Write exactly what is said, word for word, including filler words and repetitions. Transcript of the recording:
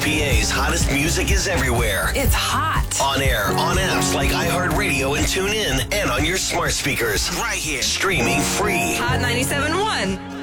P A's hottest music is everywhere. It's hot. On air, on apps like iHeartRadio and TuneIn, and on your smart speakers. Right here. Streaming free. Hot ninety-seven point one.